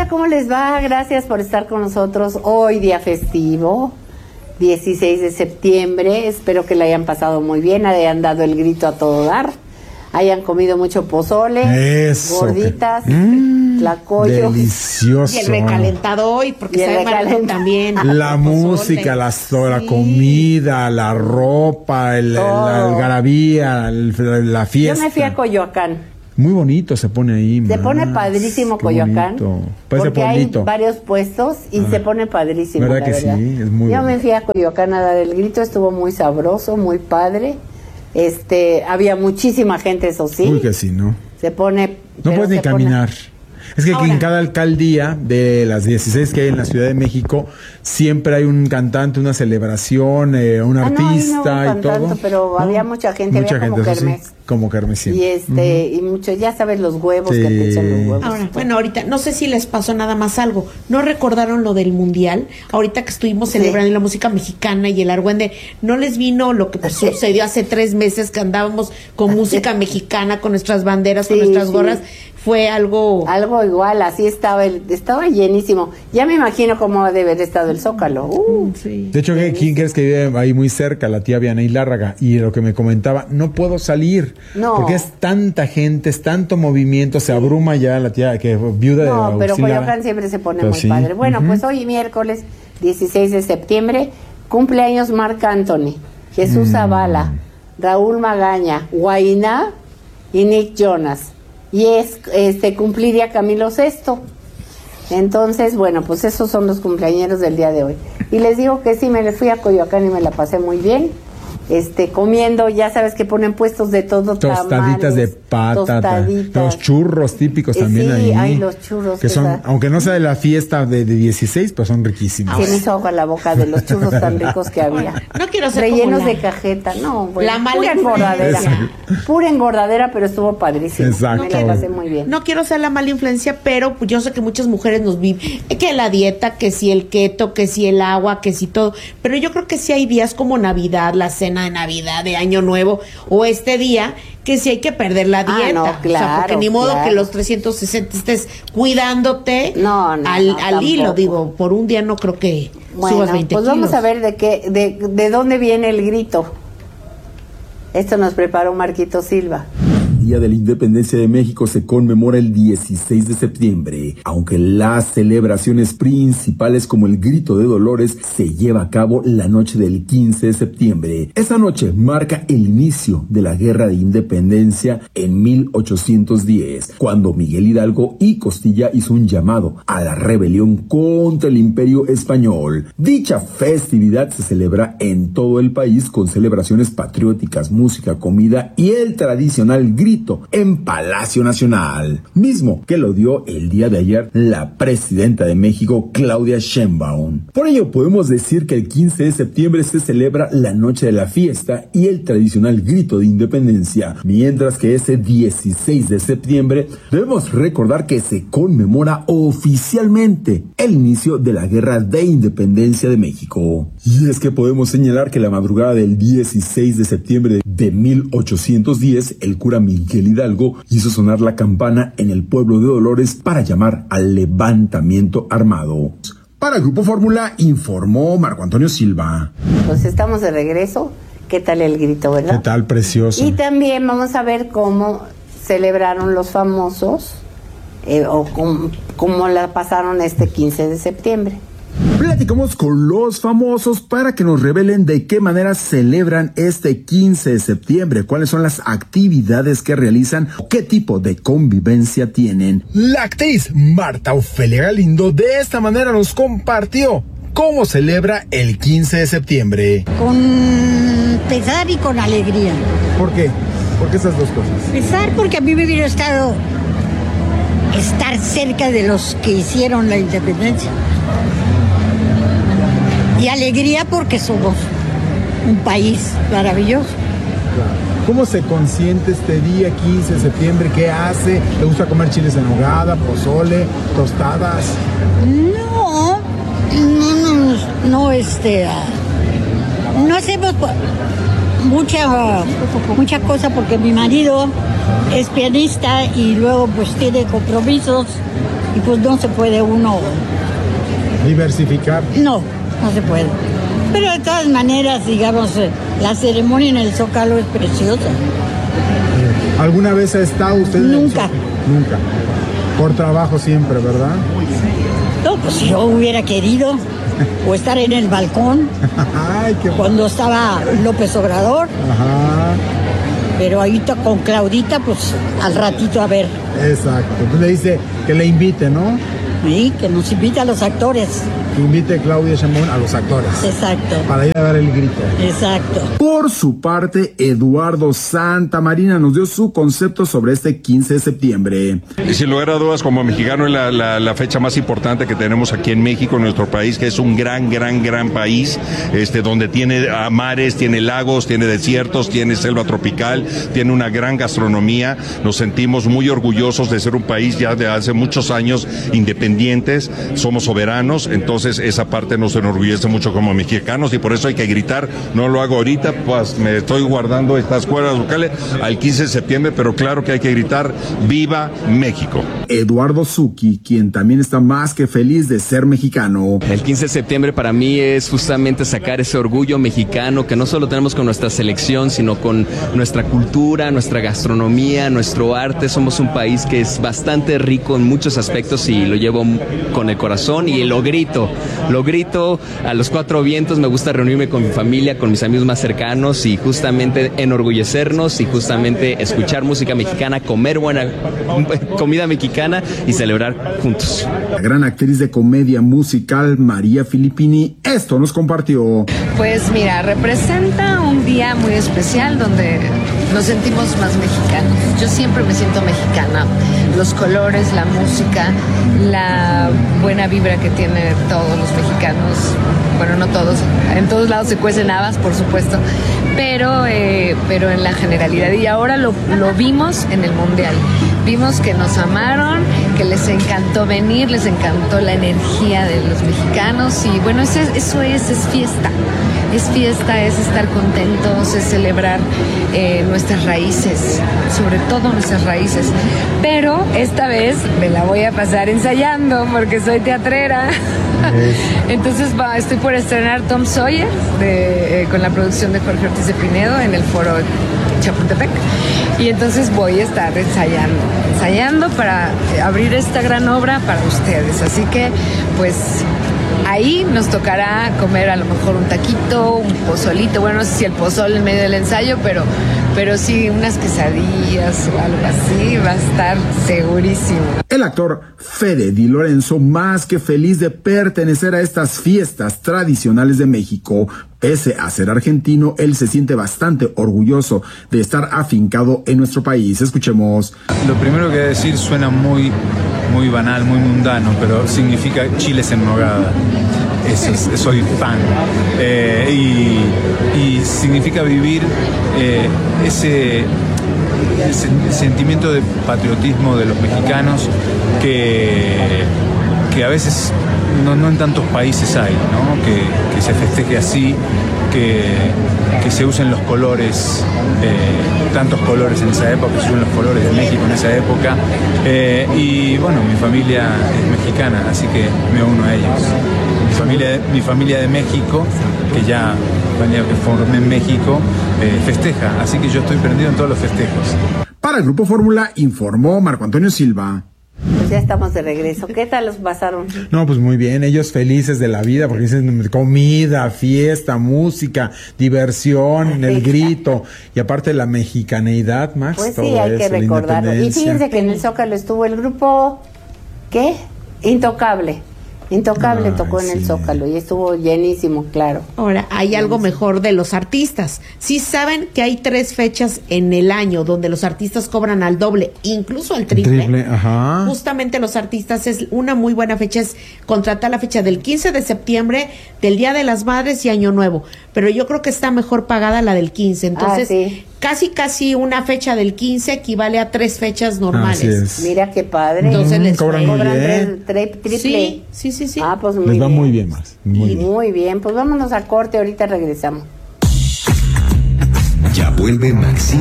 Hola, ¿cómo les va? Gracias por estar con nosotros hoy, día festivo, 16 de septiembre. Espero que la hayan pasado muy bien, hayan dado el grito a todo dar, hayan comido mucho pozole, eso, gorditas, tlacoyo. Delicioso. Y el recalentado hoy, porque sabe mal también. La música, la comida, la ropa, la algarabía, la fiesta. Yo me fui a Coyoacán. Muy bonito se pone ahí. Se pone padrísimo Coyoacán. Porque hay varios puestos y se pone padrísimo. ¿Verdad que verdad? Sí? Es muy Yo bonito. me fui a Coyoacán a dar el grito, estuvo muy sabroso, muy padre. Había muchísima gente, eso sí. Uy, que sí, ¿no? Se pone... No puedes ni caminar. Es que en cada alcaldía de las 16 que hay en la Ciudad de México, siempre hay un cantante, una celebración, un artista y todo. Pero había mucha gente, había como kermés. Sí, como kermés, sí. Y mucho, ya sabes, los huevos que te echan los huevos. Ahora, bueno, ahorita, no sé si les pasó nada más algo. ¿No recordaron lo del Mundial? Ahorita que estuvimos celebrando la música mexicana y el argüende, ¿no les vino lo que sucedió hace 3 meses que andábamos con música mexicana, con nuestras banderas, con nuestras gorras? Fue algo igual, así estaba llenísimo. Ya me imagino cómo debe haber estado el Zócalo. Sí. De hecho, ¿quién crees que vive ahí muy cerca? La tía Vianey Lárraga. Y lo que me comentaba, no puedo salir. No. Porque es tanta gente, es tanto movimiento, se abruma ya la tía, que viuda de No, pero Coyoacán siempre se pone muy padre. Bueno, pues hoy miércoles 16 de septiembre, cumpleaños Marc Anthony, Jesús Zavala, Raúl Magaña, Guainá y Nick Jonas. Y cumpliría Camilo Sesto. Entonces, bueno, pues esos son los cumpleañeros del día de hoy. Y les digo que sí, me fui a Coyoacán y me la pasé muy bien. Comiendo, ya sabes que ponen puestos de todo, tostaditas de pata, los churros típicos también ahí. Sí, hay los churros. Que son, aunque no sea de la fiesta de 16, pues son riquísimos. Se me hizo agua la boca de los churros tan ricos que había. No quiero ser rellenos de cajeta, no, bueno, la mala pura engordadera. Pura engordadera, pero estuvo padrísimo. Exacto. Me la pasé muy bien. No quiero ser la mala influencia, pero yo sé que muchas mujeres nos viven, que la dieta, que si el keto, que si el agua, que si todo, pero yo creo que sí hay días como Navidad, la cena de Navidad, de Año Nuevo, o este día, que sí hay que perder la dieta. No, claro, o sea, porque ni modo que los 360 estés cuidándote al hilo, digo, por un día no creo que subas 20 pues kilos. Vamos a ver de dónde viene el grito. Esto nos preparó Marquito Silva. Día de la Independencia de México se conmemora el 16 de septiembre, aunque las celebraciones principales como el Grito de Dolores se lleva a cabo la noche del 15 de septiembre. Esa noche marca el inicio de la Guerra de Independencia en 1810, cuando Miguel Hidalgo y Costilla hizo un llamado a la rebelión contra el Imperio Español. Dicha festividad se celebra en todo el país con celebraciones patrióticas, música, comida y el tradicional grito en Palacio Nacional, mismo que lo dio el día de ayer la presidenta de México, Claudia Sheinbaum. Por ello podemos decir que el 15 de septiembre se celebra la noche de la fiesta y el tradicional grito de independencia, mientras que ese 16 de septiembre debemos recordar que se conmemora oficialmente el inicio de la Guerra de Independencia de México. Y es que podemos señalar que la madrugada del 16 de septiembre de 1810, el cura Miguel Hidalgo hizo sonar la campana en el pueblo de Dolores para llamar al levantamiento armado. Para Grupo Fórmula informó Marco Antonio Silva. Pues estamos de regreso. ¿Qué tal el grito, verdad? ¿Qué tal, precioso? Y también vamos a ver cómo celebraron los famosos o cómo la pasaron este 15 de septiembre. Platicamos con los famosos para que nos revelen de qué manera celebran este 15 de septiembre, cuáles son las actividades que realizan, qué tipo de convivencia tienen. La actriz Marta Ofelia Galindo de esta manera nos compartió cómo celebra el 15 de septiembre. Con pesar y con alegría. ¿Por qué? ¿Por qué esas dos cosas? Pesar porque a mí me hubiera estado estar cerca de los que hicieron la independencia. Y alegría porque somos un país maravilloso. ¿Cómo se consiente este día 15 de septiembre? ¿Qué hace? ¿Le gusta comer chiles en nogada, pozole, tostadas? No hacemos mucha cosa porque mi marido es pianista y luego pues tiene compromisos y pues no se puede uno diversificar. No se puede. Pero de todas maneras, digamos, la ceremonia en el Zócalo es preciosa. ¿Alguna vez ha estado usted en el Zócalo? Nunca. Por trabajo siempre, ¿verdad? No, pues si yo hubiera querido o estar en el balcón. Ay, cuando estaba López Obrador. Ajá. Pero ahorita con Claudita, pues al ratito a ver. Exacto. Entonces le dice que le invite, ¿no? Sí, que nos invite a los actores. Que invite Claudia Sheinbaum a los actores. Exacto. Para ir a dar el grito. Exacto. Por su parte, Eduardo Santamarina nos dio su concepto sobre este 15 de septiembre. Y sin lugar a dudas, como mexicano, es la fecha más importante que tenemos aquí en México, en nuestro país, que es un gran país, donde tiene mares, tiene lagos, tiene desiertos, tiene selva tropical, tiene una gran gastronomía. Nos sentimos muy orgullosos de ser un país ya de hace muchos años independientes, somos soberanos, entonces esa parte nos enorgullece mucho como mexicanos y por eso hay que gritar. No lo hago ahorita, pues me estoy guardando estas cuerdas vocales al 15 de septiembre, pero claro que hay que gritar ¡Viva México! Eduardo Zucchi, quien también está más que feliz de ser mexicano. El 15 de septiembre para mí es justamente sacar ese orgullo mexicano que no solo tenemos con nuestra selección, sino con nuestra cultura, nuestra gastronomía, nuestro arte. Somos un país que es bastante rico en muchos aspectos y lo llevo con el corazón y lo grito a los cuatro vientos. Me gusta reunirme con mi familia, con mis amigos más cercanos y justamente enorgullecernos y justamente escuchar música mexicana, comer buena comida mexicana y celebrar juntos. La gran actriz de comedia musical María Filippini esto nos compartió. Pues mira, representa un día muy especial donde nos sentimos más mexicanos. Yo siempre me siento mexicana. Los colores, la música, la buena vibra que tienen todos los mexicanos. Bueno, no todos, en todos lados se cuecen habas, por supuesto, pero en la generalidad. Y ahora lo vimos en el Mundial. Vimos que nos amaron, que les encantó venir, les encantó la energía de los mexicanos y bueno, eso es fiesta. Es fiesta, es estar contentos, es celebrar nuestras raíces, sobre todo nuestras raíces. Pero esta vez me la voy a pasar ensayando porque soy teatrera. Entonces estoy por estrenar Tom Sawyer con la producción de Jorge Ortiz de Pinedo en el Foro Chapultepec. Y entonces voy a estar ensayando para abrir esta gran obra para ustedes. Así que pues ahí nos tocará comer a lo mejor un taquito, un pozolito. Bueno, no sé si el pozol en medio del ensayo, pero sí unas quesadillas o algo así, va a estar segurísimo. El actor Fede Di Lorenzo, más que feliz de pertenecer a estas fiestas tradicionales de México. Pese a ser argentino, él se siente bastante orgulloso de estar afincado en nuestro país. Escuchemos. Lo primero que voy a decir suena muy banal, muy mundano, pero significa chiles en nogada. Soy fan. Y significa vivir ese sentimiento de patriotismo de los mexicanos que a veces no en tantos países hay, ¿no? Que se festeje así, que se usen los colores, tantos colores en esa época, que se usen los colores de México en esa época. Y bueno, mi familia es mexicana, así que me uno a ellos. Mi familia de México, que ya que formé en México, festeja, así que yo estoy prendido en todos los festejos. Para el Grupo Fórmula informó Marco Antonio Silva. Pues ya estamos de regreso. ¿Qué tal los pasaron? No, pues muy bien, ellos felices de la vida porque dicen comida, fiesta, música, diversión, el grito y aparte la mexicaneidad, Max. Pues sí, hay que recordarlo. Y fíjense que en el Zócalo estuvo el grupo, ¿qué? Intocable tocó en el Zócalo y estuvo llenísimo, claro. Ahora, hay algo mejor de los artistas. Sí saben que hay 3 fechas en el año donde los artistas cobran al doble, incluso al triple. Ajá. Justamente los artistas es una muy buena fecha, es contratar la fecha del 15 de septiembre, del Día de las Madres y Año Nuevo. Pero yo creo que está mejor pagada la del 15. Entonces, sí. Casi una fecha del 15 equivale a 3 fechas normales. Mira qué padre. Entonces les cobran triple. Sí. Ah, pues les va muy bien, Max. Muy bien, pues vámonos a corte, ahorita regresamos. Ya vuelve Maxi